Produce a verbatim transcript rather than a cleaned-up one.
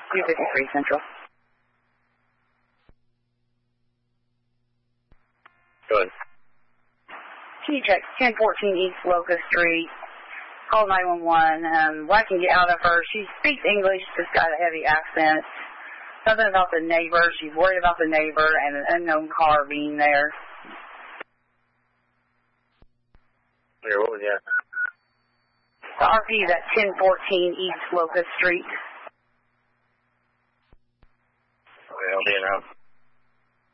two fifty-three Central. Go ahead. Can you check ten fourteen East Locust Street? Call nine one one. Um, what I can get out of her, she speaks English, just got a heavy accent. Something about the neighbor. She's worried about the neighbor and an unknown car being there. Here, what was that? The R P is at ten fourteen East Locust Street. Okay, I'll be in out.